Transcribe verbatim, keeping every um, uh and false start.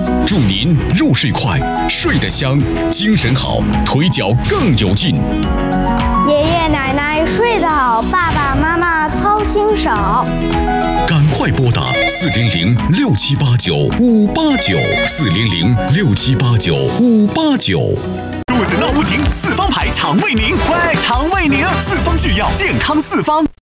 祝您入睡快，睡得香，精神好，腿脚更有劲。 爷爷奶奶睡得好，爸爸妈妈操心少。 赶快拨打四零零六七八九五八九四零零六七八九五八九。 肚子闹不停，四方牌肠胃宁，喂，肠胃宁，四方制药，健康四方。